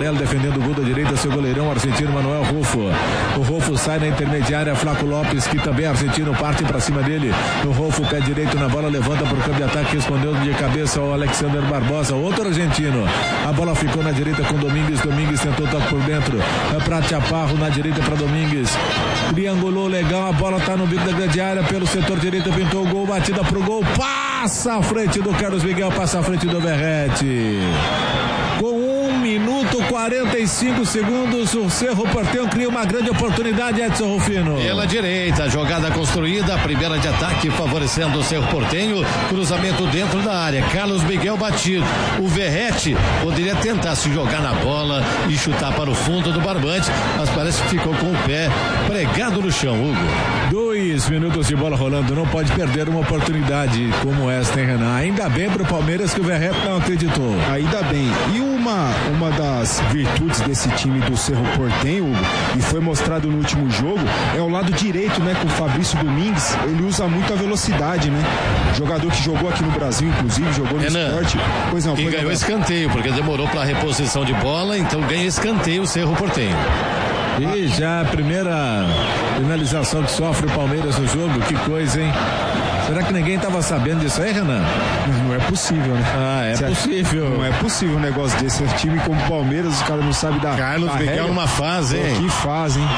amarelo, defendendo o gol da direita, seu goleirão argentino Manuel Rufo. O Rufo sai na intermediária, Flaco Lopes, que também é argentino, parte para cima dele. O Rufo, pé direito na bola, levanta para o campo de ataque, respondeu de cabeça ao Alexander Barbosa, outro argentino. A bola ficou na direita com Domingues tentou toque por dentro, para Chaparro na direita para Domingues, triangulou legal, a bola tá no bico da grande área, pelo setor direito, pintou o gol, batida pro gol, passa à frente do Carlos Miguel, passa à frente do Verratti. Com 1 minuto 45 segundos, o Cerro Porteño cria uma grande oportunidade, Edson Rufino. Pela direita, jogada construída, a primeira de ataque favorecendo o Cerro Porteño, cruzamento dentro da área, Carlos Miguel batido, o Verratti poderia tentar se jogar na bola e chutar para o fundo do barbante, mas parece que ficou com o pé pregado no chão, Hugo. 2 minutos de bola rolando, não pode perder uma oportunidade como esta, hein, Renan? Ainda bem pro Palmeiras que o Verratti não acreditou. Ainda bem. E uma das virtudes desse time do Cerro Porteño, Hugo, e foi mostrado no último jogo, é o lado direito, né, com o Fabrício Domingues. Ele usa muito a velocidade, né? Jogador que jogou aqui no Brasil, inclusive, jogou no esporte. Pois não, e ganhou escanteio, porque demorou para a reposição de bola, então ganha escanteio o Cerro Porteño. E já a primeira finalização que sofre o Palmeiras no jogo, que coisa, hein? Será que ninguém estava sabendo disso aí, Renan? Não é possível, né? É possível. Não é possível um negócio desse. Um time como o Palmeiras, os caras não sabem da Carlos Miguel numa fase, hein? Que fase, hein?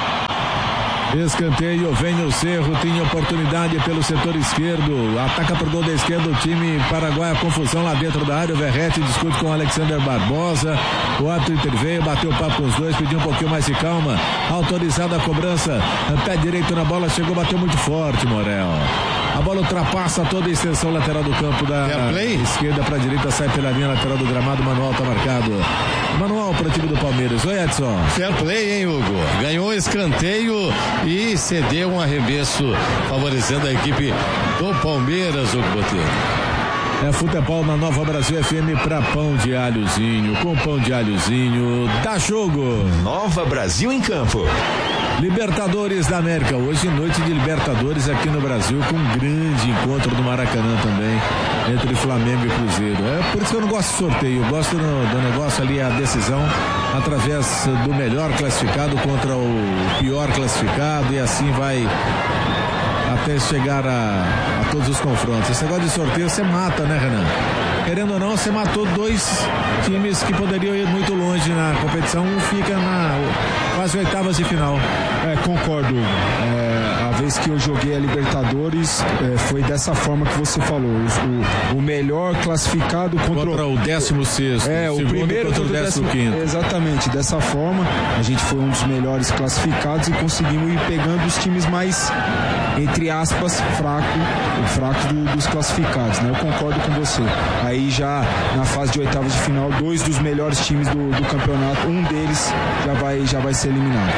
Escanteio, vem o Cerro, tinha oportunidade pelo setor esquerdo, ataca por gol da esquerda o time paraguaio, confusão lá dentro da área, o Verratti discute com o Alexander Barbosa, o árbitro interveio, bateu o papo com os dois, pediu um pouquinho mais de calma, autorizada a cobrança, pé direito na bola, chegou, bateu muito forte, Morel. A bola ultrapassa toda a extensão lateral do campo da esquerda para a direita, sai pela linha lateral do gramado, manual está marcado. Manual para o time do Palmeiras. Oi, Edson. Fair play, hein, Hugo? Ganhou escanteio e cedeu um arremesso favorecendo a equipe do Palmeiras, Hugo Botelho. É futebol na Nova Brasil FM para pão de alhozinho. Com pão de alhozinho, dá jogo. Nova Brasil em campo. Libertadores da América, hoje noite de Libertadores aqui no Brasil, com um grande encontro do Maracanã também, entre Flamengo e Cruzeiro. É por isso que eu não gosto de sorteio, eu gosto do negócio ali, a decisão através do melhor classificado contra o pior classificado, e assim vai até chegar a todos os confrontos. Esse negócio de sorteio você mata, né, Renan? Querendo ou não, você matou 2 times que poderiam ir muito longe na competição, um fica na quase oitavas de final. Concordo. A vez que eu joguei a Libertadores, foi dessa forma que você falou. O melhor classificado contra o 16º. O primeiro contra o 15º. Exatamente, dessa forma a gente foi um dos melhores classificados e conseguimos ir pegando os times mais, entre aspas, fracos dos classificados, né? Eu concordo com você. Aí já na fase de oitavas de final, 2 dos melhores times do campeonato, um deles já vai ser eliminado.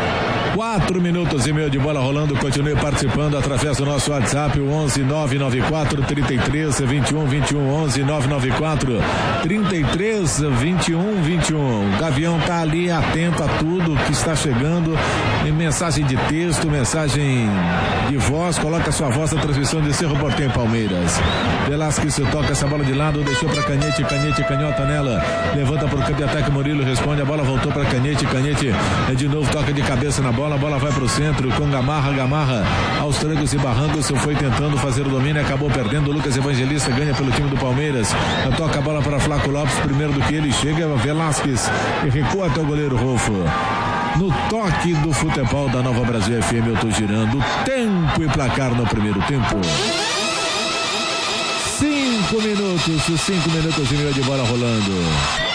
4 minutos e meio de bola rolando, continue participando através do nosso WhatsApp, o 11 994 33 21 21, 11 994 33 21 21. O Gavião tá ali atento a tudo que está chegando, em mensagem de texto, mensagem de voz, coloca a sua voz na transmissão de Cerro Porteño Palmeiras. Velasquez toca essa bola de lado, deixou para Canhete, canhota nela, levanta para o campo de ataque, Murilo responde, a bola voltou para Canhete, de novo toca de cabeça na bola, a bola vai para o centro com Gamarra aos trancos e barrancos, foi tentando fazer o domínio, acabou perdendo. O Lucas Evangelista ganha pelo time do Palmeiras, toca a bola para Flaco Lopes, primeiro do que ele chega, Velasquez e recua até o goleiro Rufo. No toque do futebol da Nova Brasil FM, eu tô girando tempo e placar no primeiro tempo. 5 minutos e meio de bola rolando.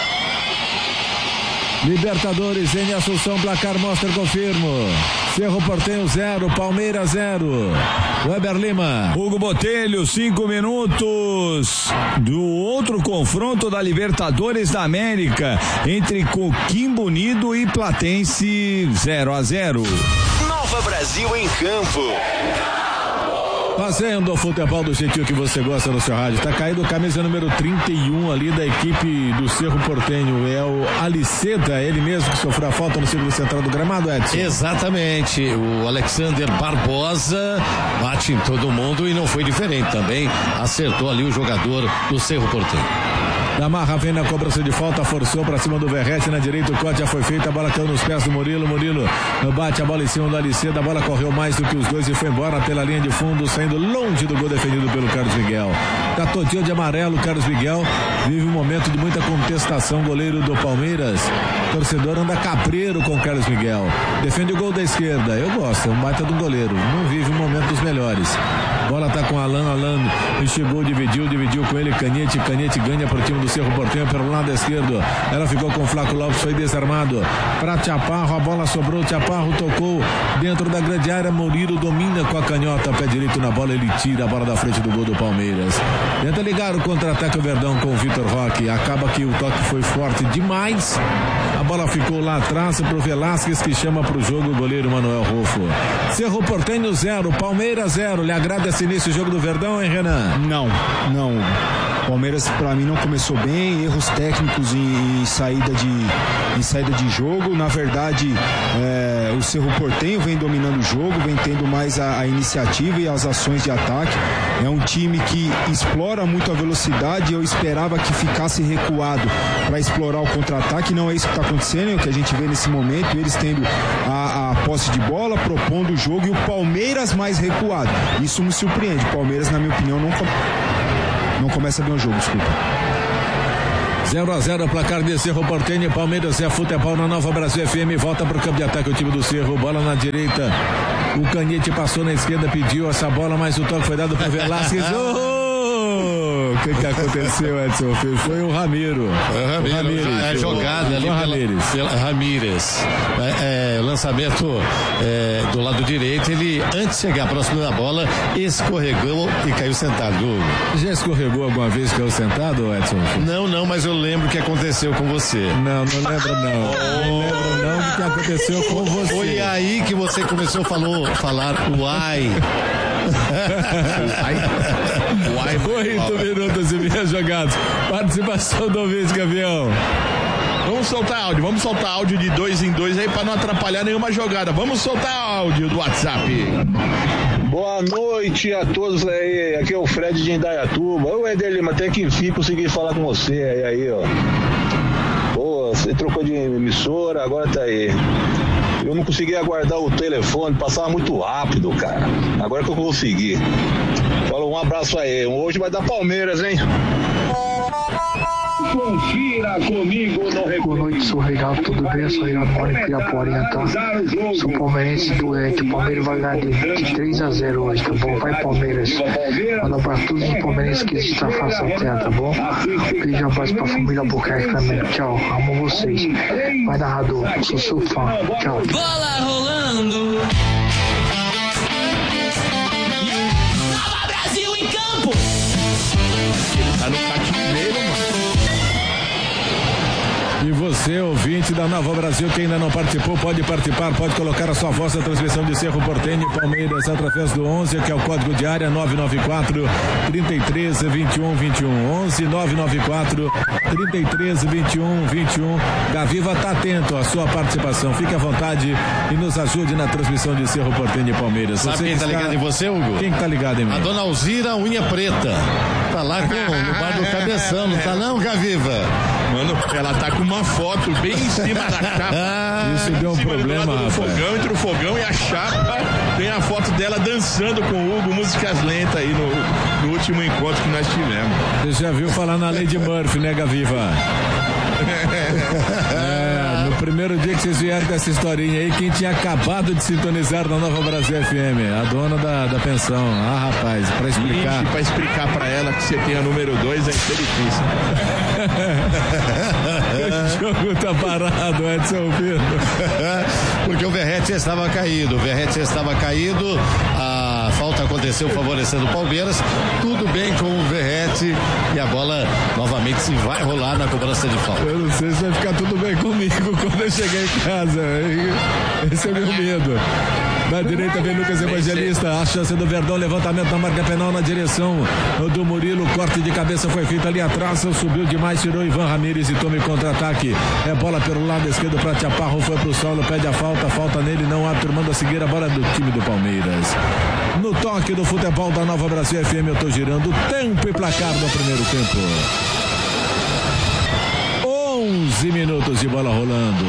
Libertadores em Assunção, placar mostra, confirmo. Cerro Porteño 0, Palmeiras 0. Weber Lima. Hugo Botelho, 5 minutos do outro confronto da Libertadores da América entre Coquimbo Unido e Platense, 0-0. Nova Brasil em campo. Fazendo o futebol do jeitinho que você gosta no seu rádio. Tá caindo camisa número 31 ali da equipe do Cerro Porteño. É o Aliceta, ele mesmo que sofreu a falta no círculo central do gramado, Edson. Exatamente. O Alexander Barbosa bate em todo mundo e não foi diferente também. Acertou ali o jogador do Cerro Porteño. Gamarra vem na cobrança de falta, forçou pra cima do Verrete na direita, o corte já foi feito, a bola caiu nos pés do Murilo bate a bola em cima do Alicedo, a bola correu mais do que os dois e foi embora pela linha de fundo, saindo longe do gol defendido pelo Carlos Miguel. Tá todinho de amarelo, Carlos Miguel vive um momento de muita contestação, goleiro do Palmeiras. O torcedor anda cabreiro com o Carlos Miguel. Defende o gol da esquerda, eu gosto, é um baita do goleiro, não vive um momento dos melhores. Bola tá com Alan chegou, dividiu com ele, Canhete ganha pro time do Cerro Porteño pelo lado esquerdo. Ela ficou com o Flaco Lopes, foi desarmado pra Chaparro, a bola sobrou, Chaparro tocou dentro da grande área, Murilo domina com a canhota, pé direito na bola, ele tira a bola da frente do gol do Palmeiras. Tenta ligar o contra-ataque o Verdão com o Vitor Roque, acaba que o toque foi forte demais, a bola ficou lá atrás pro Velasquez, que chama pro jogo o goleiro Manuel Rufo. Cerro Porteño 0, Palmeiras 0. Lhe agrada esse início do jogo do Verdão, hein, Renan? Não. Palmeiras pra mim não começou bem, erros técnicos em saída de jogo. Na verdade, o Cerro Porteño vem dominando o jogo, vem tendo mais a iniciativa e as ações de ataque. É um time que explora muito a velocidade, eu esperava que ficasse recuado para explorar o contra-ataque, não é isso que está acontecendo, é o que a gente vê nesse momento, eles tendo a posse de bola, propondo o jogo e o Palmeiras mais recuado. Isso me surpreende, o Palmeiras, na minha opinião, não começa bem o jogo, desculpa. 0-0 placar de Cerro Porteño, Palmeiras é futebol na Nova Brasil FM, volta pro campo de ataque o time do Cerro, bola na direita, o Canhete passou na esquerda, pediu essa bola, mas o toque foi dado pro Velasquez. O que aconteceu, Edson? Foi o Ramiro. A jogada ali pela Ramírez. Lançamento do lado direito, ele antes de chegar próximo da bola, escorregou e caiu sentado. Já escorregou alguma vez e caiu sentado, Edson? Não, mas eu lembro que aconteceu com você. Não lembro não do que aconteceu com você. Foi aí que você começou a falar uai. 8 minutos e meia jogados. Participação do Luiz Gavião. Vamos soltar áudio de 2 em 2 aí pra não atrapalhar nenhuma jogada. Vamos soltar áudio do WhatsApp. Boa noite a todos aí. Aqui é o Fred de Indaiatuba. Ô Eder Lima, até que enfim consegui falar com você aí, ó. Pô, você trocou de emissora, agora tá aí. Eu não conseguia aguardar o telefone, passava muito rápido, cara. Agora que eu consegui. Falou, um abraço aí. Hoje vai dar Palmeiras, hein? Confira comigo no Record. Boa noite, sou o Reinaldo, tudo bem? Eu sou o Reinaldo, moro em Piraporinha, tá? Sou palmeirense doente, o Palmeiras vai ganhar de 3-0 hoje, tá bom? Vai Palmeiras. Manda para todos os palmeirenses que estão fazendo terra, tá bom? Beijo, abraço pra família Albuquerque também. Tchau, amo vocês. Vai narrador, sou seu fã. Tchau. Bola rolando. Nova Brasil em campo. Ele tá no cativeiro, mano. E você, ouvinte da Nova Brasil, que ainda não participou, pode participar, pode colocar a sua voz na transmissão de Cerro Porteño e Palmeiras através do 11, que é o código de área 994 33 21 21 11 994 33 21 21. Gaviva tá atento à sua participação, fique à vontade e nos ajude na transmissão de Cerro Porteño e Palmeiras. Sabe quem tá ligado em você, Hugo? Quem que tá ligado em mim? A dona Alzira Unha Preta. Tá lá no bar do Cabeção, não tá não, Gaviva? Mano, ela tá com uma foto bem em cima da chapa. Isso deu um problema, rapaz. Fogão, entre o fogão e a chapa, tem a foto dela dançando com o Hugo, músicas lentas aí no último encontro que nós tivemos. Você já viu falar na Lady Murphy, né, Gaviva? No primeiro dia que vocês vieram com essa historinha aí, quem tinha acabado de sintonizar na Nova Brasil FM? A dona da pensão. Ah, rapaz, pra explicar. Pra explicar pra ela que você tem a número 2 é difícil. O jogo tá parado, Edson Pedro. Porque o Verrete estava caído. A falta aconteceu favorecendo o Palmeiras. Tudo bem com o Verrete. E a bola novamente se vai rolar na cobrança de falta. Eu não sei se vai ficar tudo bem comigo quando eu chegar em casa. Esse é o meu medo. Na direita vem Lucas Evangelista, a chance do Verdão, levantamento na marca penal na direção do Murilo, corte de cabeça foi feito ali atrás, subiu demais, tirou Ivan Ramírez e tome contra-ataque. É bola pelo lado esquerdo para Chaparro, foi pro solo, pede a falta nele, não há, turmando a seguir a bola do time do Palmeiras. No toque do futebol da Nova Brasil FM, eu tô girando tempo e placar no primeiro tempo. minutos de bola rolando.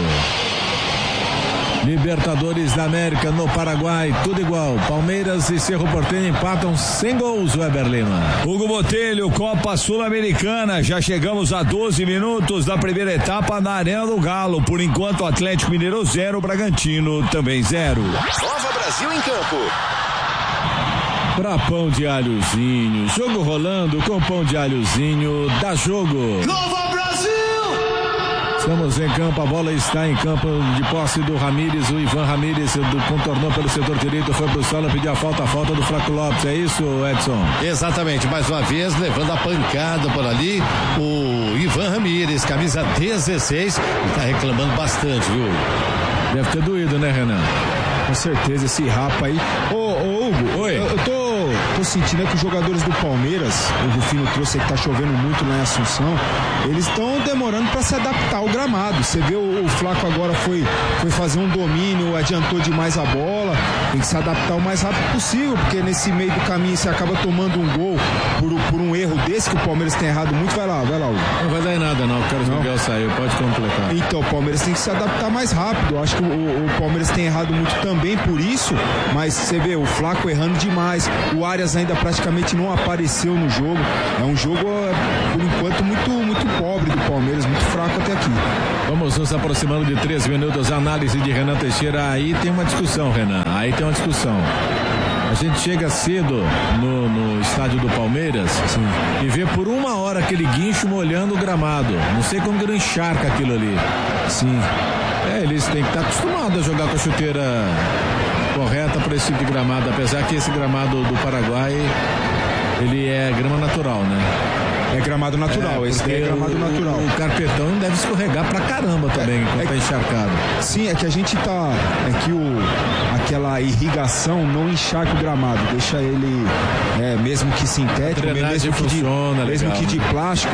Libertadores da América no Paraguai, tudo igual. Palmeiras e Cerro Porteño empatam sem gols, Weber Lima. Hugo Botelho, Copa Sul-Americana. Já chegamos a 12 minutos da primeira etapa na Arena do Galo. Por enquanto, Atlético Mineiro 0, Bragantino também 0. Nova Brasil em campo. Pra pão de alhozinho, jogo rolando com pão de alhozinho, dá jogo. Nova Brasil! Estamos em campo, a bola está em campo de posse do Ramírez, o Ivan Ramírez contornou pelo setor direito, foi pro solo, pediu a falta do Flaco Lopes, é isso, Edson? Exatamente, mais uma vez levando a pancada por ali, o Ivan Ramírez, camisa 16, tá reclamando bastante, viu? Deve ter doído, né, Renan? Com certeza, esse rapa aí. Ô Hugo, oi. Eu tô sentindo que os jogadores do Palmeiras, o Rufino trouxe aí que tá chovendo muito lá em Assunção, eles estão demorando para se adaptar ao gramado. Você vê o Flaco agora foi fazer um domínio, adiantou demais a bola, tem que se adaptar o mais rápido possível, porque nesse meio do caminho você acaba tomando um gol por um erro desse que o Palmeiras tem errado muito. Vai lá, Hugo. Não vai dar em nada não, o Carlos Miguel saiu, pode completar. Então, o Palmeiras tem que se adaptar mais rápido. Eu acho que o Palmeiras tem errado muito também por isso, mas você vê o Flaco errando demais, o Arias ainda praticamente não apareceu no jogo. É um jogo, por enquanto, muito pobre do Palmeiras, muito fraco até aqui. Vamos nos aproximando de 3 minutos, análise de Renan Teixeira. Aí tem uma discussão, Renan, A gente chega cedo no estádio do Palmeiras. Sim. E vê por uma hora aquele guincho molhando o gramado. Não sei como que não encharca aquilo ali. Sim. Eles têm que estar acostumados a jogar com a chuteira correta para esse tipo de gramado, apesar que esse gramado do Paraguai, ele é grama natural, né? É gramado natural, esse daí é gramado natural. O carpetão deve escorregar pra caramba também, enquanto tá encharcado. Sim, é que a gente tá. É que aquela irrigação não encharca o gramado, deixa ele, mesmo que sintético, mesmo que de plástico,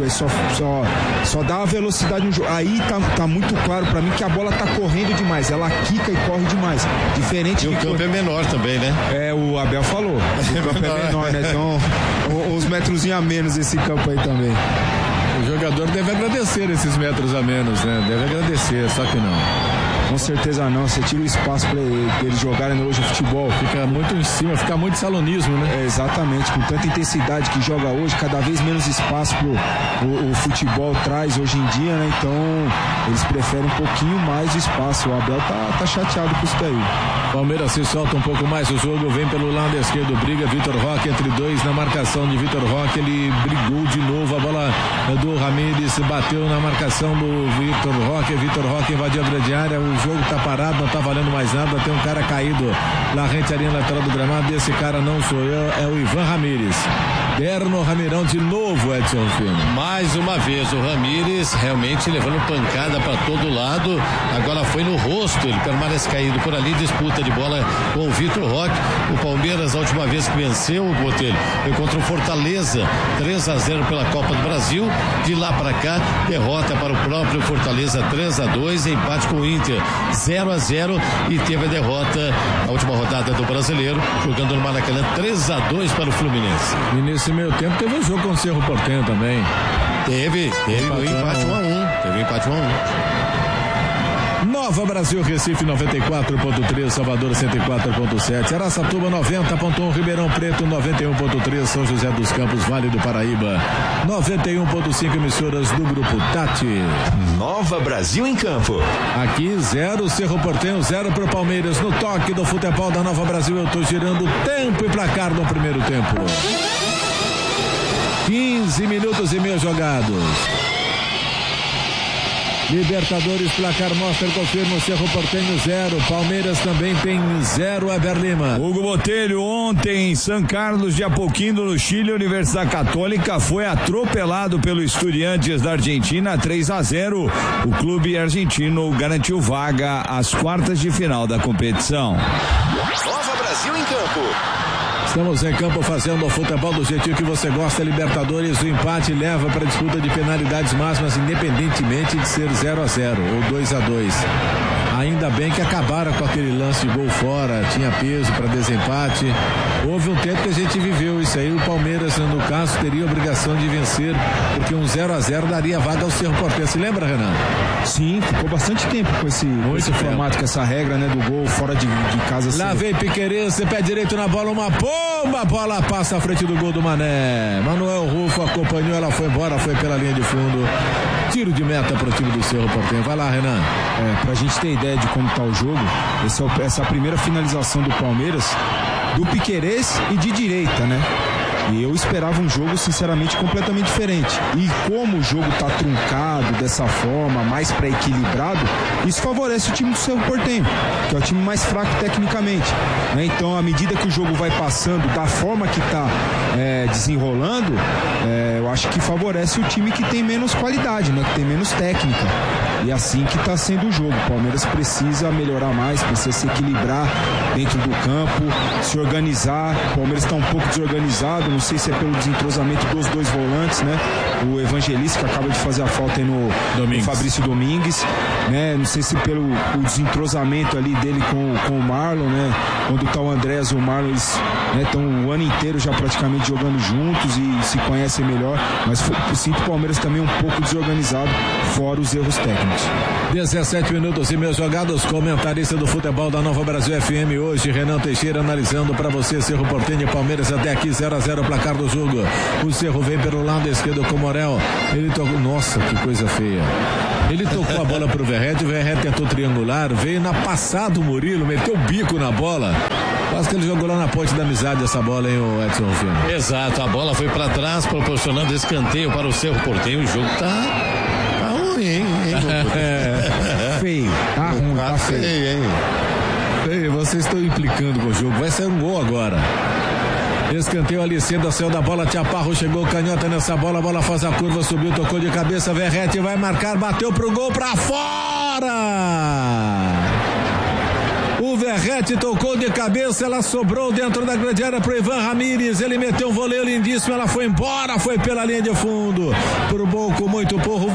só dá a velocidade no jogo. Aí tá muito claro pra mim que a bola tá correndo demais, ela quica e corre demais. Diferente e o campo é menor também, né? O Abel falou. O campo é menor, né? Então, uns metrozinhos a menos esse campo aí também. O jogador deve agradecer esses metros a menos, né? Deve agradecer, só que não. Com certeza não, você tira o espaço para eles jogarem hoje o futebol. Fica muito em cima, fica muito salonismo, né? Exatamente, com tanta intensidade que joga hoje, cada vez menos espaço o futebol traz hoje em dia, né? Então eles preferem um pouquinho mais de espaço. O Abel tá chateado com isso daí. Palmeiras se solta um pouco mais, o jogo vem pelo lado esquerdo, briga Vitor Roque entre dois na marcação de Vitor Roque, ele brigou de novo, a bola do Ramírez bateu na marcação do Vitor Roque invadiu a grande área, o jogo tá parado, não tá valendo mais nada, tem um cara caído na rente ali na lateral do gramado, esse cara não sou eu, é o Ivan Ramírez. Derno Ramirão de novo, Edson Filho. Mais uma vez o Ramírez realmente levando pancada para todo lado, agora foi no rosto, ele permanece caído por ali, disputa de bola com o Vitor Roque. O Palmeiras, a última vez que venceu o Botelho, foi contra o Fortaleza, 3-0 pela Copa do Brasil. De lá para cá, derrota para o próprio Fortaleza, 3-2, empate com o Inter, 0-0, e teve a derrota na última rodada do Brasileiro, jogando no Maracanã, 3-2 para o Fluminense. E nesse meio tempo teve um jogo com o Cerro Porteño também. Teve um empate 1-1. Nova Brasil, Recife 94.3, Salvador 104.7, Araçatuba 90.1, Ribeirão Preto 91.3, São José dos Campos, Vale do Paraíba 91.5, emissoras do Grupo Tati. Nova Brasil em campo. Aqui 0, Cerro Porteño 0 pro Palmeiras. No toque do futebol da Nova Brasil, eu tô girando tempo e placar no primeiro tempo. 15 minutos e meio jogados. Libertadores, placar mostra, confirma o Cerro Porteño 0, Palmeiras também tem 0, Weber Lima. Hugo Botelho, ontem em São Carlos de Apoquindo, no Chile, a Universidade Católica foi atropelado pelo Estudiantes da Argentina, 3-0. O clube argentino garantiu vaga às quartas de final da competição. Nova Brasil em campo. Estamos em campo fazendo o futebol do jeitinho que você gosta. Libertadores, o empate leva para a disputa de penalidades máximas, independentemente de ser 0-0 ou 2-2. Ainda bem que acabaram com aquele lance de gol fora, tinha peso para desempate. Houve um tempo que a gente viveu isso aí. O Palmeiras, no caso, teria a obrigação de vencer, porque um 0-0 daria vaga ao Cerro Porteño. Se lembra, Renan? Sim, ficou bastante tempo com esse formato, com essa regra, né, do gol fora de casa. Lá vem Piquerez, pé direito na bola, uma bomba, a bola passa à frente do gol do Mané. Manuel Rufo acompanhou, ela foi embora, foi pela linha de fundo. Tiro de meta para o time do Cerro Porteño. Vai lá, Renan. Pra gente ter ideia de como tá o jogo, essa é a primeira finalização do Palmeiras, do Piquerez e de direita, né? E eu esperava um jogo, sinceramente, completamente diferente. E como o jogo tá truncado dessa forma, mais pré-equilibrado, isso favorece o time do Cerro Porteño, que é o time mais fraco tecnicamente, né? Então, à medida que o jogo vai passando, da forma que tá desenrolando, eu acho que favorece o time que tem menos qualidade, né? Que tem menos técnica. E assim que tá sendo o jogo. O Palmeiras precisa melhorar mais, precisa se equilibrar dentro do campo, se organizar. O Palmeiras está um pouco desorganizado, não sei se é pelo desentrosamento dos dois volantes, né? O Evangelista, que acaba de fazer a falta aí no Fabrício Domingues, né? Não sei se pelo o desentrosamento ali dele com o Marlon, né? Quando tá o Andrés e o Marlon, eles estão o ano inteiro já praticamente jogando juntos e se conhecem melhor, mas sinto o Palmeiras também um pouco desorganizado, fora os erros técnicos. 17 minutos e meus jogados, comentarista do futebol da Nova Brasil FM hoje, Renan Teixeira, analisando para você Cerro Porteño e Palmeiras até aqui 0-0 o placar do jogo. O Cerro vem pelo lado esquerdo com o Morel, ele tocou, nossa, que coisa feia, ele tocou a bola pro Verrete, o Verrete tentou triangular, veio na passada o Murilo, meteu o bico na bola, quase que ele jogou lá na Ponte da Amizade essa bola, hein, o Edson Rufino? Exato, a bola foi para trás, proporcionando escanteio para o Cerro Porteño. O jogo tá ruim, hein? Feio, tá ruim, tá feio, hein? Ei, vocês estão implicando com o jogo, vai sair um gol agora. Escanteio ali cedo, saiu da bola, Tiaparro chegou, canhota nessa bola, a bola faz a curva, subiu, tocou de cabeça, Verrete vai marcar, bateu pro gol, pra fora! O Verrete tocou de cabeça, ela sobrou dentro da grande área pro Ivan Ramírez, ele meteu um voleio lindíssimo, ela foi embora, foi pela linha de fundo, por pouco, muito pouco,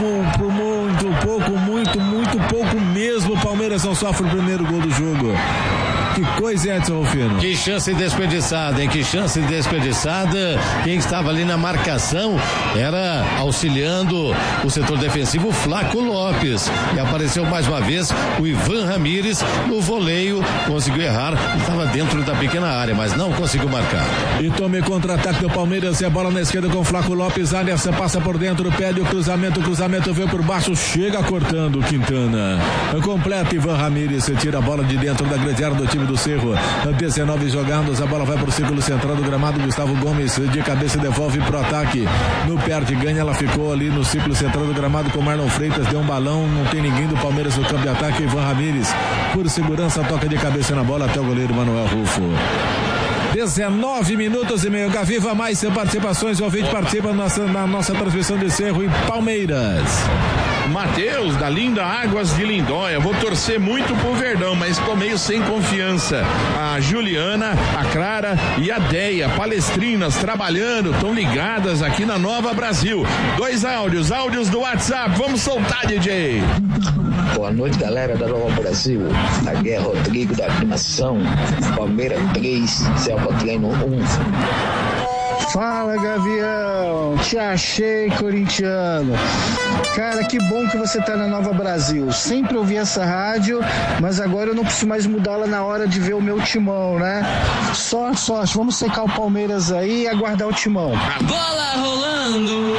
muito pouco mesmo, o Palmeiras não sofre o primeiro gol do jogo. Que coisa, Edson Rufino. Que chance desperdiçada, hein? Que chance desperdiçada. Quem estava ali na marcação era auxiliando o setor defensivo, o Flaco Lopes. E apareceu mais uma vez o Ivan Ramírez no voleio. Conseguiu errar, estava dentro da pequena área, mas não conseguiu marcar. E tome contra-ataque do Palmeiras. E a bola na esquerda com o Flaco Lopes. Alisson passa por dentro, pede o cruzamento veio por baixo, chega cortando o Quintana. Completa Ivan Ramírez. Tira a bola de dentro da grande área do time do Cerro. 19 jogados, a bola vai pro círculo central do gramado. Gustavo Gomes de cabeça devolve pro ataque. No perde, ganha, ela ficou ali no círculo central do gramado com Marlon Freitas. Deu um balão, não tem ninguém do Palmeiras no campo de ataque. Ivan Ramírez, por segurança, toca de cabeça na bola até o goleiro Manuel Rufo. 19 minutos e meio. Gaviva, mais participações. O ouvinte participa na nossa transmissão de Cerro e Palmeiras. Matheus, da Linda Águas de Lindóia. Vou torcer muito pro Verdão, mas tô meio sem confiança. A Juliana, a Clara e a Deia, palestrinas, trabalhando, estão ligadas aqui na Nova Brasil. 2 áudios do WhatsApp. Vamos soltar, DJ. Boa noite, galera da Nova Brasil. Aqui é Rodrigo da Aclimação. Palmeiras 3, Cerro Porteño 1. Fala, Gavião, te achei, corintiano. Cara, que bom que você tá na Nova Brasil. Sempre ouvi essa rádio, mas agora eu não preciso mais mudá-la na hora de ver o meu timão, né? Sorte, vamos secar o Palmeiras aí e aguardar o timão. A bola rolando.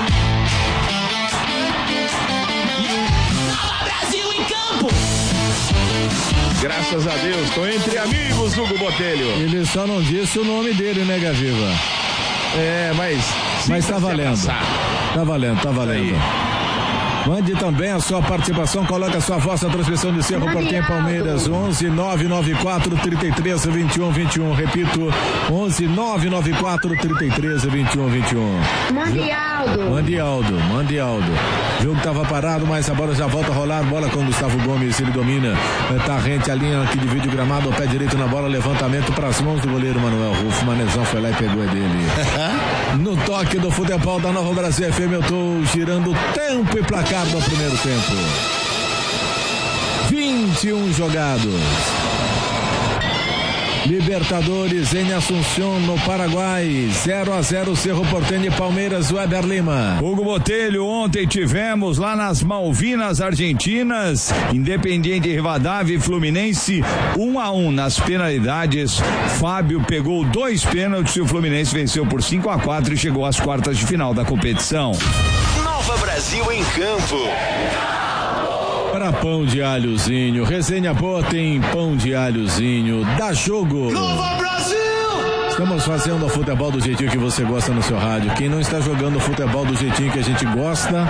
Nova Brasil em campo. Graças a Deus, tô entre amigos, Hugo Botelho. Ele só não disse o nome dele, né, Gaviva? Mas tá valendo. Tá valendo. Aí. Mande também a sua participação, coloca a sua voz na transmissão de Cerro Porteño Palmeiras, 11 994 33 21 21. Repito, 11 994 33 21 21. Mande Aldo. O jogo estava parado, mas a bola já volta a rolar. Bola com Gustavo Gomes, ele domina. Tá rente a linha que divide o gramado, o pé direito na bola, levantamento para as mãos do goleiro Manuel Rufo. Manezão foi lá e pegou a dele. No toque do futebol da Nova Brasil FM, eu tô girando tempo e placar do primeiro tempo. 21 jogados. Libertadores em Assunção, no Paraguai. 0-0 Cerro Porteño e Palmeiras, Weber Lima. Hugo Botelho, ontem tivemos lá nas Malvinas Argentinas, Independiente Rivadavia e Fluminense 1-1 nas penalidades. Fábio pegou 2 pênaltis e o Fluminense venceu por 5-4 e chegou às quartas de final da competição. Nova Brasil em campo. Para pão de alhozinho, resenha boa tem pão de alhozinho, dá jogo. Nova Brasil! Estamos fazendo o futebol do jeitinho que você gosta no seu rádio. Quem não está jogando o futebol do jeitinho que a gente gosta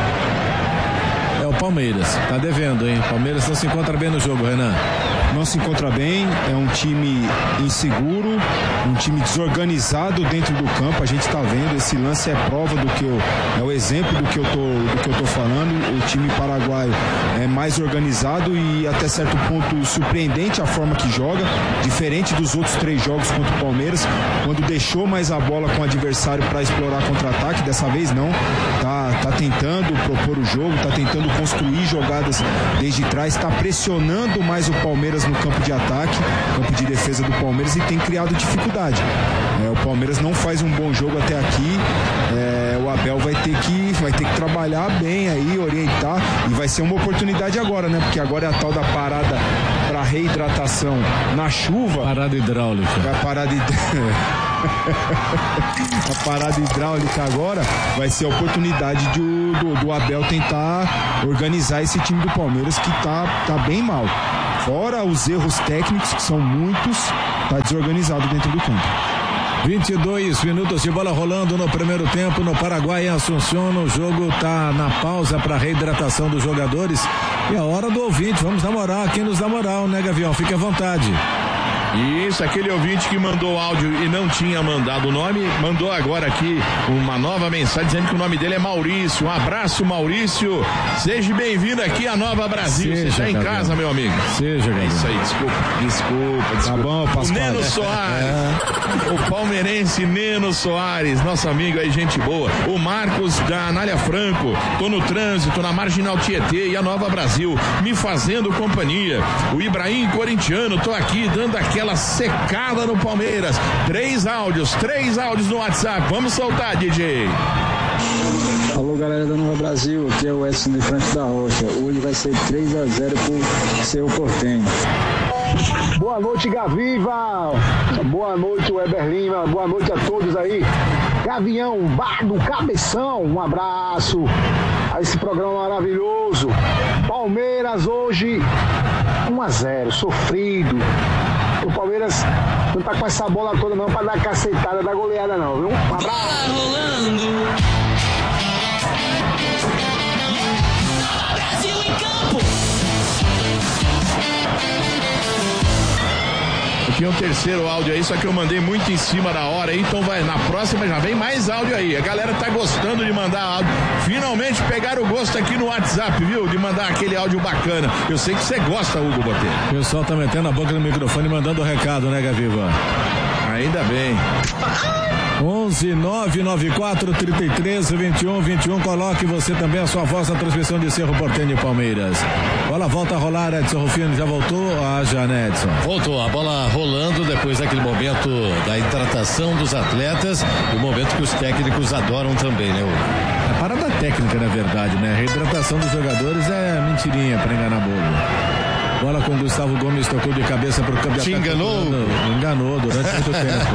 é o Palmeiras. Tá devendo, hein? Palmeiras não se encontra bem no jogo, Renan. Não se encontra bem, é um time inseguro, um time desorganizado dentro do campo. A gente está vendo, esse lance é prova do que é o exemplo do que eu tô falando. O time paraguaio é mais organizado e até certo ponto surpreendente a forma que joga, diferente dos outros 3 jogos contra o Palmeiras, quando deixou mais a bola com o adversário para explorar contra-ataque. Dessa vez não, tá tentando propor o jogo, tá tentando construir jogadas desde trás, tá pressionando mais o Palmeiras no campo de ataque, campo de defesa do Palmeiras, e tem criado dificuldade. O Palmeiras não faz um bom jogo até aqui. O Abel vai ter que trabalhar bem aí, orientar, e vai ser uma oportunidade agora, né? Porque agora é a tal da parada para reidratação na chuva. Parada hidráulica. A parada hidráulica agora vai ser a oportunidade do Abel tentar organizar esse time do Palmeiras, que tá bem mal. Fora os erros técnicos, que são muitos, tá desorganizado dentro do campo. 22 minutos de bola rolando no primeiro tempo no Paraguai, em Assunção. O jogo tá na pausa para reidratação dos jogadores. E a hora do ouvinte, vamos namorar quem nos dá moral, né, Gavião? Fique à vontade. Isso, aquele ouvinte que mandou áudio e não tinha mandado o nome, mandou agora aqui uma nova mensagem dizendo que o nome dele é Maurício. Um abraço, Maurício. Seja bem-vindo aqui à Nova Brasil. Você está em casa, meu amigo. Seja, Gabriel. Isso aí, desculpa. Tá bom, Pascoal. O Neno Soares, o palmeirense Neno Soares, nosso amigo aí, gente boa. O Marcos da Anália Franco, tô no trânsito, na Marginal Tietê e a Nova Brasil, me fazendo companhia. O Ibrahim corintiano, tô aqui dando aquela secada no Palmeiras. 3 áudios no WhatsApp. Vamos soltar, DJ. Alô, galera da Nova Brasil, aqui é o Edson de Frente da Rocha. Hoje vai ser 3-0 pro Cerro Porteño. Boa noite, Gaviva. Boa noite, Weber Lima. Boa noite a todos aí. Gavião, Bar do Cabeção, um abraço a esse programa maravilhoso. Palmeiras hoje 1-0, sofrido. O Palmeiras não tá com essa bola toda não pra dar cacetada da goleada não, viu? Um abraço. Brasil em campo. Tinha um terceiro áudio aí, só que eu mandei muito em cima da hora aí, então vai, na próxima já vem mais áudio aí. A galera tá gostando de mandar áudio. Finalmente pegaram o gosto aqui no WhatsApp, viu? De mandar aquele áudio bacana. Eu sei que você gosta, Hugo Botelho. O pessoal tá metendo a boca no microfone e mandando o recado, né, Gaviva? Ainda bem. 11 994 33 21 21. Coloque você também a sua voz na transmissão de Cerro Porteño e Palmeiras. Bola volta a rolar, Edson Rufino já voltou? Já, né, Edson? Voltou, a bola rolando depois daquele momento da hidratação dos atletas e o momento que os técnicos adoram também, né? É parada técnica, na verdade, né? A reidratação dos jogadores é mentirinha para enganar bobo. Bola com Gustavo Gomes, tocou de cabeça pro campo de ataque. Te enganou? Enganou durante muito tempo.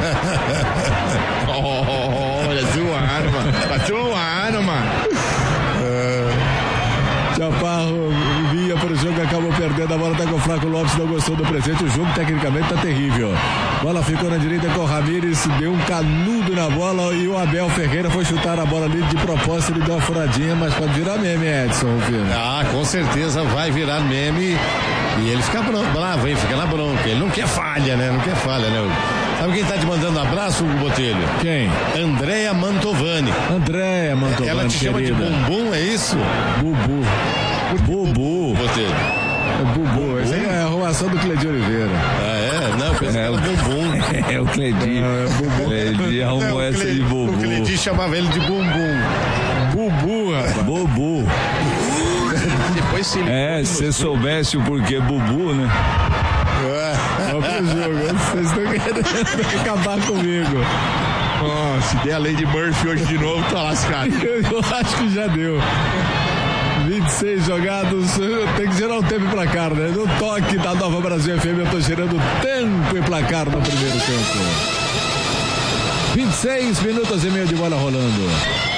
Olha, tá zoando, mano. Chaparro vinha pro jogo, acabou perdendo. A bola tá com o Flaco Lopes, não gostou do presente. O jogo tecnicamente tá terrível. Bola ficou na direita com o Ramírez, deu um canudo na bola e o Abel Ferreira foi chutar a bola ali de propósito. Ele deu uma furadinha, mas pode virar meme, Edson. Com certeza vai virar meme. E ele fica bravo, hein? Fica na bronca. Ele não quer falha, né? Sabe quem tá te mandando abraço, Hugo Botelho? Quem? Andréa Mantovani. Ela te chama de bumbum, é isso? Bubu. Botelho. É Bubu. Essa é a arrumação do Cleidir Oliveira. Não, eu pensei que era bumbum. É o Cleidir. Bubu. Cleidir arrumou essa de Bubu. O Cleidir chamava ele de bumbum. Bubu, rapaz. Bubu. Depois se você soubesse o porquê Bubu, né? Vamos pro jogo. Vocês estão querendo acabar comigo. Se der a lei de Murphy hoje de novo, tá lascado. Eu acho que já deu. 26 jogados, tem que gerar o tempo e placar, né? No toque da Nova Brasil FM, eu tô gerando tempo e placar no primeiro tempo. 26 minutos e meio de bola rolando.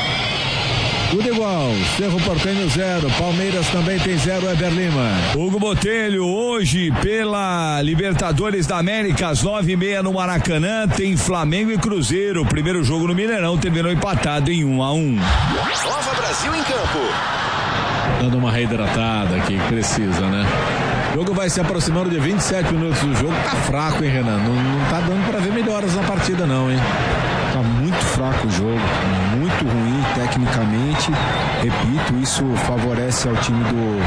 Tudo igual, Cerro Porteño 0, Palmeiras também tem 0, Weber Lima. Hugo Botelho, hoje pela Libertadores da América, às 9h30 no Maracanã, tem Flamengo e Cruzeiro. O primeiro jogo no Mineirão terminou empatado em 1-1. Nova Brasil em campo. Dando uma reidratada aqui, precisa, né? O jogo vai se aproximando de 27 minutos. O jogo tá fraco, hein, Renan? Não tá dando pra ver melhoras na partida, não, hein? Tá muito fraco o jogo, muito ruim tecnicamente. Repito, isso favorece ao time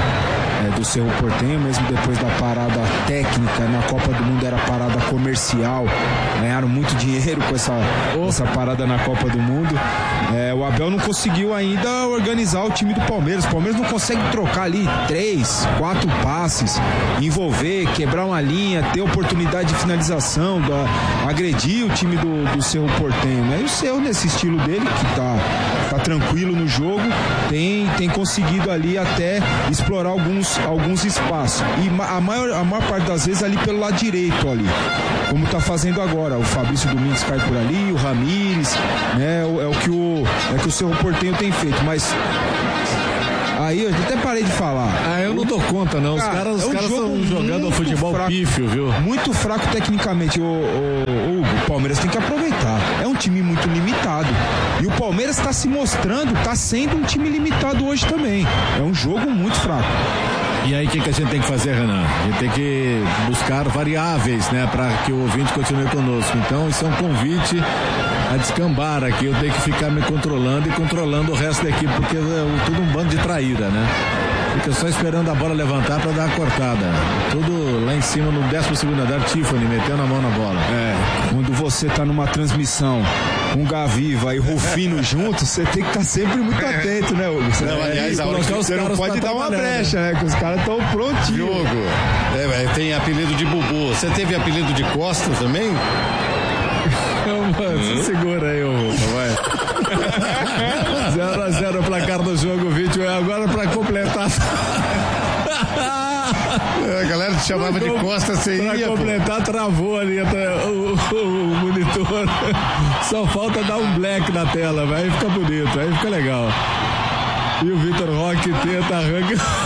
do Cerro Porteño, mesmo depois da parada técnica na Copa do Mundo, era parada comercial. Ganharam muito dinheiro com essa parada na Copa do Mundo. O Abel não conseguiu ainda organizar o time do Palmeiras. O Palmeiras não consegue trocar ali 3, 4 passes, envolver, quebrar uma linha, ter oportunidade de finalização, agredir o time do Cerro Porteño, né? E o Cerro, nesse estilo dele, que tá tranquilo no jogo, tem conseguido ali até explorar alguns espaços. E a maior parte das vezes ali pelo lado direito ali, como tá fazendo agora. O Fabrício Domingues cai por ali, o Ramírez, né? É o que o Cerro Porteño tem feito, mas aí eu até parei de falar. Eu não dou conta, não. Os caras estão jogando o futebol pífio, viu? Muito fraco tecnicamente. O Palmeiras tem que aproveitar. É um time muito limitado. E o Palmeiras está se mostrando, está sendo um time limitado hoje também. É um jogo muito fraco. E aí, o que a gente tem que fazer, Renan? A gente tem que buscar variáveis, né? Para que o ouvinte continue conosco. Então, isso é um convite a descambar aqui. Eu tenho que ficar me controlando e controlando o resto da equipe, porque é tudo um bando de traíra, né? Fica só esperando a bola levantar para dar a cortada. Tudo lá em cima no 12º andar, Tiffany metendo a mão na bola. Quando você tá numa transmissão com Gaviva e Rufino juntos, você tem que estar sempre muito atento, né, Hugo? Aliás, a hora que você não pode dar uma brecha, né? Que os caras estão prontinhos. Jogo. Tem apelido de Bubu. Você teve apelido de Costa também? Se segura aí, vai. 0-0 placar do jogo, 21. Agora pra completar. A galera te chamava de Costa, você ia. Pra completar, travou ali o monitor. Só falta dar um black na tela, aí fica bonito, aí fica legal. E o Vitor Roque tenta arrancar.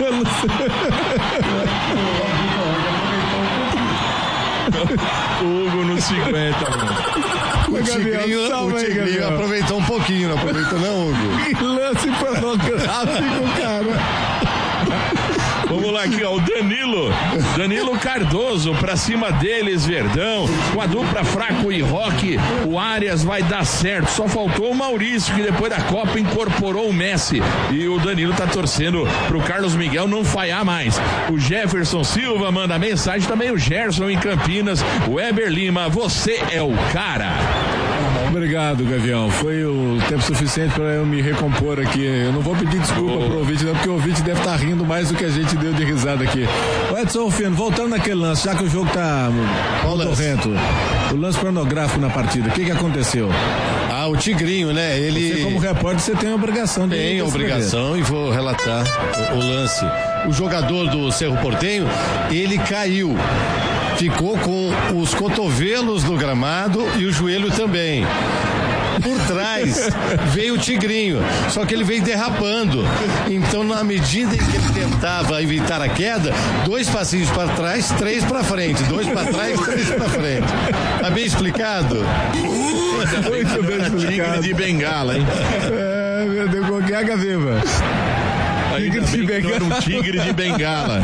O Hugo no 50, mano. O Tigrinho aproveitou um pouquinho, não aproveitou não, Hugo? Que lance pornográfico, cara. Vamos lá aqui, ó, o Danilo Cardoso pra cima deles, Verdão, com a dupla Fraco e Roque, o Arias vai dar certo, só faltou o Maurício, que depois da Copa incorporou o Messi, e o Danilo tá torcendo pro Carlos Miguel não falhar mais. O Jefferson Silva manda mensagem, também o Gerson em Campinas, o Weber Lima, você é o cara. Obrigado, Gavião. Foi o tempo suficiente para eu me recompor aqui. Eu não vou pedir desculpa pro ouvinte, não, porque o ouvinte deve estar rindo mais do que a gente deu de risada aqui. O Edson Rufino, voltando naquele lance, já que o jogo tá corrento, o lance pornográfico na partida, o que aconteceu? O Tigrinho, né? Ele... Você, como repórter, você tem a obrigação de... Tem a obrigação e vou relatar o lance. O jogador do Cerro Porteño, ele caiu. Ficou com os cotovelos no gramado e o joelho também. Por trás veio o Tigrinho, só que ele veio derrapando. Então, na medida em que ele tentava evitar a queda, 2 passinhos para trás, 3 para frente. 2 para trás, 3 para frente. Tá bem explicado? Muito bem explicado. Tigre de Bengala, hein? Meu Deus, qual que é a Gaviva? Tigre de Bengala. Era um tigre de Bengala.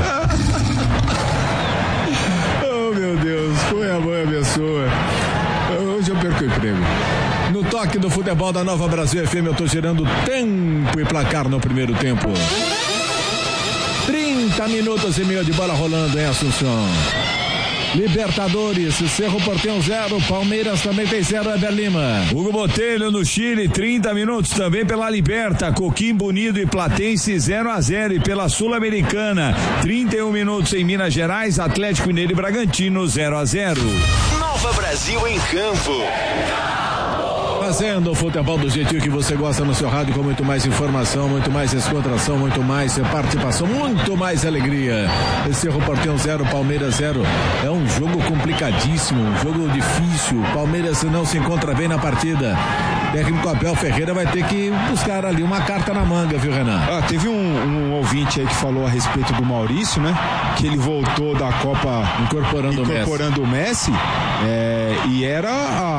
Meu Deus, foi a mãe abençoa. Hoje eu perco o emprego. No toque do futebol da Nova Brasil FM, eu tô gerando tempo e placar no primeiro tempo. 30 minutos e meio de bola rolando em Assunção. Libertadores, Cerro Porteño 0, Palmeiras também tem 0, Eber Lima. Hugo Botelho no Chile, 30 minutos também pela Liberta, Coquimbo Unido e Platense 0-0, e pela Sul-Americana, 31 minutos em Minas Gerais, Atlético Mineiro e Bragantino 0-0. Nova Brasil em campo. Fazendo o futebol do jeitinho que você gosta no seu rádio, com muito mais informação, muito mais descontração, muito mais participação, muito mais alegria. Cerro Porteño 0, Palmeiras 0. É um jogo complicadíssimo, um jogo difícil. Palmeiras não se encontra bem na partida. O técnico Abel Ferreira vai ter que buscar ali uma carta na manga, viu, Renan? Teve um ouvinte aí que falou a respeito do Maurício, né? Que ele voltou da Copa incorporando o Messi. E era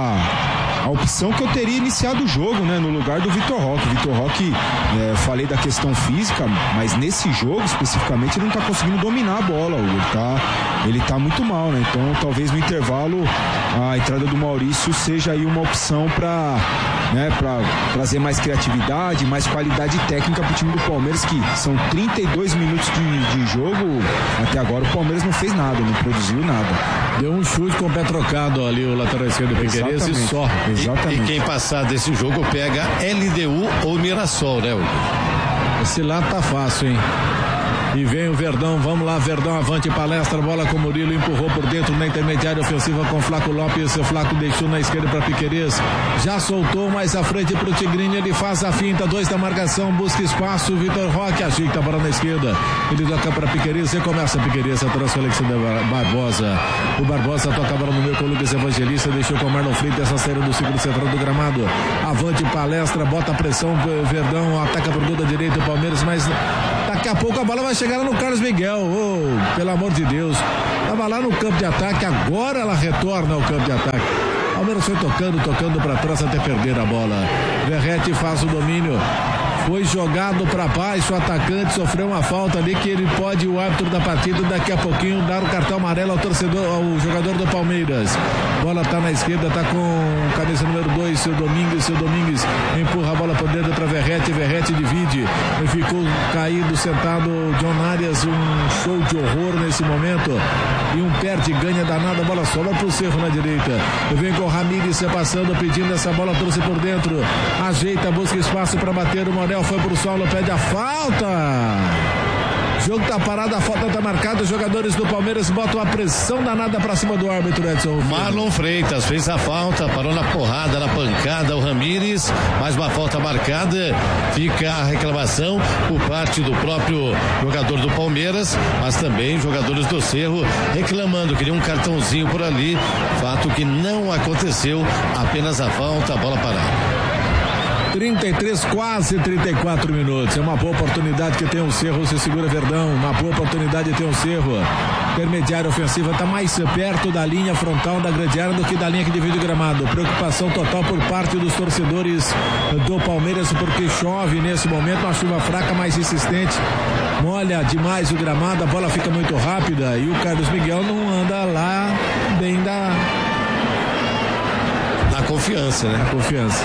a opção que eu teria iniciado o jogo, né, no lugar do Vitor Roque. Vitor Roque, falei da questão física, mas nesse jogo especificamente ele não tá conseguindo dominar a bola, ele tá muito mal, né? Então talvez no intervalo a entrada do Maurício seja aí uma opção para trazer mais criatividade, mais qualidade técnica pro time do Palmeiras, que são 32 minutos de jogo. Até agora o Palmeiras não fez nada, não produziu nada. Deu um chute com o pé trocado ali, o lateral esquerdo do Figueirense, e só. Exatamente. E quem passar desse jogo pega LDU ou Mirassol, né, Hugo? Esse lá tá fácil, hein? E vem o Verdão, vamos lá, Verdão avante, palestra, bola com Murilo, empurrou por dentro na intermediária ofensiva com Flaco Lopes, Flaco deixou na esquerda para Piquerez, já soltou mais à frente pro Tigrinho, ele faz a finta, 2 da marcação, busca espaço, Vitor Roque ajeita a bola na esquerda, ele toca para Piquerez, recomeça Piquerez, atrás com o Alexandre Barbosa, o Barbosa toca a bola no meio com o Lucas Evangelista, deixou com o Marlon Freitas, essa saída do círculo central do gramado, avante, palestra, bota a pressão, Verdão ataca por toda a direita o Palmeiras, mas daqui a pouco a bola vai chegar no Carlos Miguel, pelo amor de Deus, estava lá no campo de ataque, agora ela retorna ao campo de ataque. Palmeiras foi tocando para trás até perder a bola. Verrete faz o domínio, foi jogado para baixo, o atacante sofreu uma falta ali que ele pode, o árbitro da partida, daqui a pouquinho dar o cartão amarelo ao torcedor, ao jogador do Palmeiras. Bola tá na esquerda, tá com camisa número 2, seu Domingues empurra a bola por dentro para Verrete divide, e ficou caído, sentado John Arias, um show de horror nesse momento, e um perde ganha danado, a bola sobra pro Cerro na direita, vem com o Ramírez passando, pedindo essa bola, trouxe por dentro, ajeita, busca espaço para bater, o Morel foi pro solo, pede a falta. O jogo tá parado, a falta tá marcada, os jogadores do Palmeiras botam a pressão danada pra cima do árbitro, Edson. Marlon Freitas fez a falta, parou na porrada, na pancada, o Ramírez, mais uma falta marcada, fica a reclamação por parte do próprio jogador do Palmeiras, mas também jogadores do Cerro reclamando, queria um cartãozinho por ali, fato que não aconteceu, apenas a falta, a bola parada. 33, quase 34 minutos. É uma boa oportunidade que tem o Cerro, se segura Verdão. Uma boa oportunidade tem o Cerro. Intermediária ofensiva está mais perto da linha frontal da grande área do que da linha que divide o gramado. Preocupação total por parte dos torcedores do Palmeiras, porque chove nesse momento, uma chuva fraca, mais insistente. Molha demais o gramado, a bola fica muito rápida e o Carlos Miguel não anda lá bem da confiança, né? A confiança.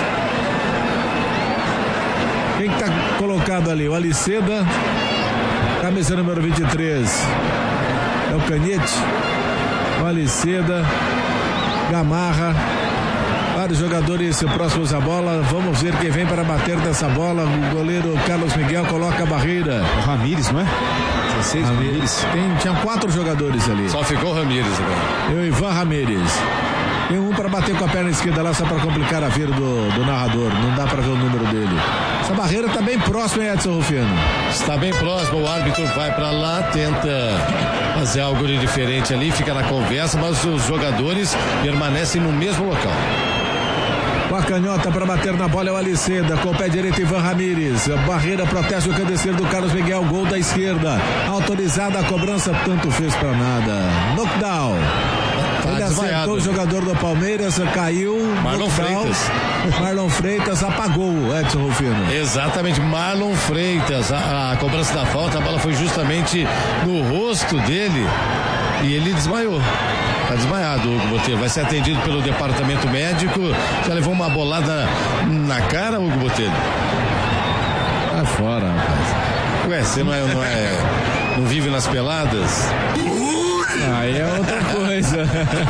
Quem está colocado ali? O Aliceda, camisa número 23. É o Canhete, o Aliceda, Gamarra, vários jogadores próximos à bola. Vamos ver quem vem para bater dessa bola. O goleiro Carlos Miguel coloca a barreira. O Ramírez, não é? 16 Ramírez. Tinha 4 jogadores ali. Só ficou o Ramírez agora. E o Ivan Ramírez. Tem um para bater com a perna esquerda lá, só para complicar a vida do narrador. Não dá para ver o número dele. Essa barreira está bem próxima, hein, Edson Rufiano? Está bem próximo, o árbitro vai para lá, tenta fazer algo de diferente ali, fica na conversa, mas os jogadores permanecem no mesmo local. Com a canhota para bater na bola é o Aliceda, com o pé direito Ivan Ramírez, barreira protege o candeceiro do Carlos Miguel, gol da esquerda, autorizada a cobrança, tanto fez para nada. Knockdown. Ele acertou o jogador do Palmeiras, caiu. Marlon Freitas apagou o Edson Rufino. Exatamente, Marlon Freitas. A cobrança da falta, a bola foi justamente no rosto dele e ele desmaiou. Está desmaiado, Hugo Botelho. Vai ser atendido pelo departamento médico. Já levou uma bolada na cara, Hugo Botelho? Vai fora, rapaz. Ué, você não vive nas peladas? Aí é outra coisa.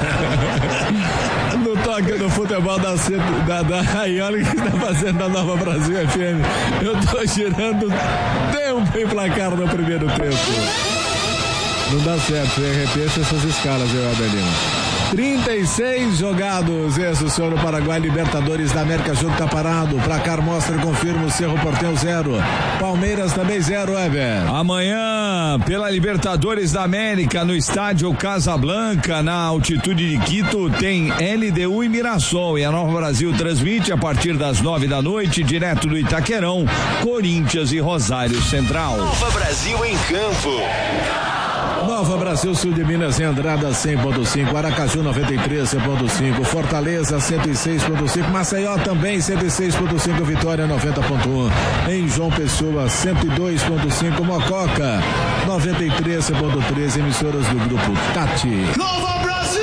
No toque do futebol da Raiola que está fazendo na Nova Brasil FM. Eu tô girando tempo em placar no primeiro tempo. Não dá certo, repete essas escalas, Adelino. 36 jogados, esse o senhor no Paraguai, Libertadores da América, jogo tá parado, placar mostra e confirma o Cerro Porteño 0, Palmeiras também 0, Weber. Amanhã, pela Libertadores da América, no estádio Casablanca, na altitude de Quito, tem LDU e Mirassol, e a Nova Brasil transmite a partir das 9 da noite, direto do Itaquerão, Corinthians e Rosário Central. Nova Brasil em campo. Nova Brasil, sul de Minas, em Andrada 100.5, Aracaju 93.5, Fortaleza 106.5, Maceió também 106.5, Vitória 90.1, em João Pessoa 102.5, Mococa 93.3, emissoras do grupo Tati. Nova Brasil!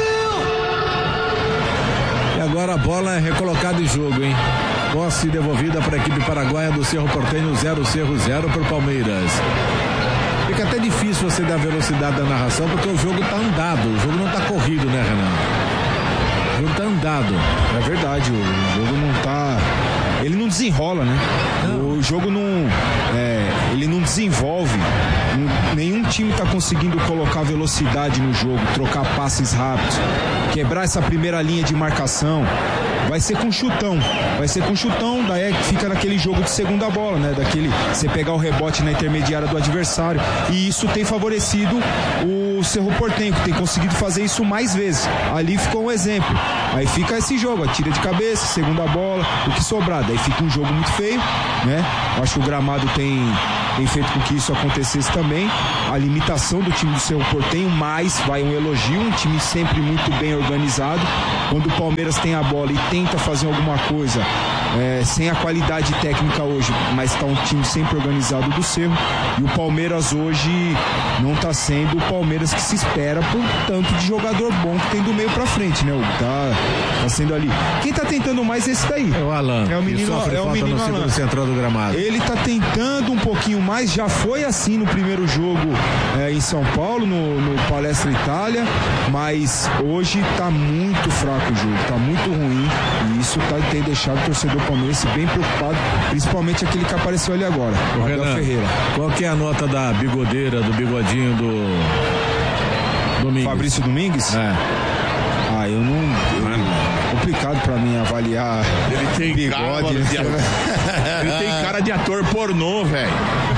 E agora a bola é recolocada em jogo, hein? Posse devolvida para a equipe paraguaia do Cerro Porteño, 0 Cerro 0 para o Palmeiras. Fica até difícil você dar velocidade da narração, porque o jogo tá andado, o jogo não tá corrido, né, Renan? O jogo tá andado. É verdade, o jogo não tá... Ele não desenrola, né? Não. O jogo não... ele não desenvolve. Nenhum time tá conseguindo colocar velocidade no jogo, trocar passes rápidos, quebrar essa primeira linha de marcação. Vai ser com chutão, daí fica naquele jogo de segunda bola, né? Você pegar o rebote na intermediária do adversário, e isso tem favorecido o Cerro Porteño, que tem conseguido fazer isso mais vezes. Ali ficou um exemplo, aí fica esse jogo, tira de cabeça, segunda bola, o que sobrar, daí fica um jogo muito feio, né? Acho que o gramado tem feito com que isso acontecesse também, a limitação do time do Cerro Porteño, mas vai um elogio, um time sempre muito bem organizado. Quando o Palmeiras tem a bola e tenta fazer alguma coisa, sem a qualidade técnica hoje, mas está um time sempre organizado do Cerro, e o Palmeiras hoje não está sendo o Palmeiras que se espera por tanto de jogador bom que tem do meio para frente, né, Hugo? Tá sendo ali. Quem tá tentando mais é esse daí. É o Alan. É o menino Alan. Central do gramado. Ele tá tentando um pouquinho mais, já foi assim no primeiro jogo em São Paulo, no Palestra Itália, mas hoje tá muito fraco o jogo, tá muito ruim, e isso tem deixado o torcedor palmeirense bem preocupado, principalmente aquele que apareceu ali agora, o Abel Ferreira. Qual que é a nota da bigodeira, do bigodinho do Domingues? Fabrício Domingues? Eu não... complicado pra mim avaliar. Ele tem bigode, ele tem cara de ator pornô, velho.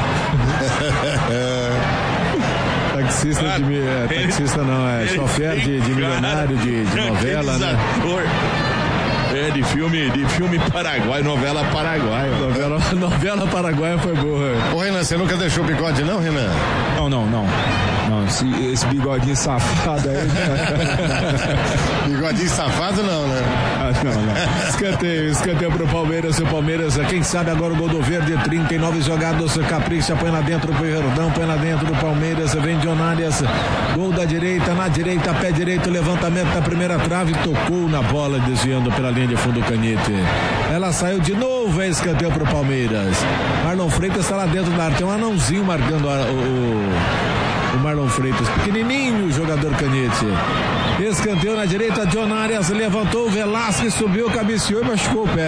Taxista taxista não, chofer de milionário, de novela, né? De filme paraguaio, novela paraguaia. Novela paraguaia foi boa. Ô, Renan, você nunca deixou bigode não, Renan? Não. Esse bigodinho safado aí. Bigodinho safado não, né? Não. Escanteio pro Palmeiras. O Palmeiras, quem sabe agora o gol do Verde, 39 jogados, capricha, põe lá dentro pro Verdão, põe lá dentro do Palmeiras, vem John Arias, gol da direita, na direita, pé direito, levantamento da primeira trave, tocou na bola, desviando pela linha de fundo Canete. Ela saiu de novo, escanteio pro Palmeiras. Marlon Freitas tá lá dentro da área, tem um anãozinho marcando o Marlon Freitas, pequenininho o jogador Canete. Escanteio na direita, John Arias levantou, Velasquez subiu, cabeceou e machucou o pé.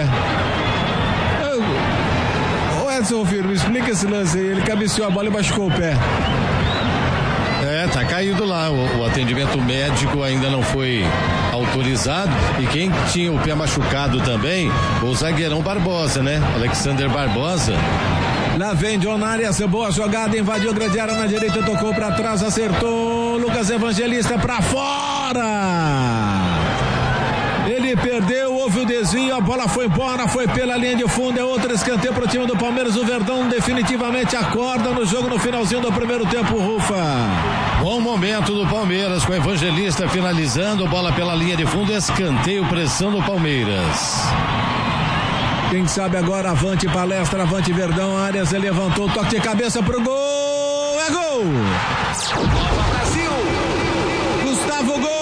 Ô Edson Firmo, explica esse lance aí, ele cabeceou a bola e machucou o pé. Tá caído lá, o atendimento médico ainda não foi autorizado, e quem tinha o pé machucado também, o zagueirão Barbosa, né? Alexander Barbosa. Lá vem John Arias, boa jogada, invadiu a grande área na direita, tocou pra trás, acertou, Lucas Evangelista pra fora. Ele perdeu, houve o desvio, a bola foi embora, foi pela linha de fundo, é outro escanteio pro time do Palmeiras. O Verdão definitivamente acorda no jogo no finalzinho do primeiro tempo, Rufa. Bom momento do Palmeiras, com o Evangelista finalizando, bola pela linha de fundo, escanteio, pressão do Palmeiras. Quem sabe agora, avante Palestra, avante Verdão, Arias levantou, toque de cabeça pro gol, é gol! Nova Brasil! Gustavo, gol!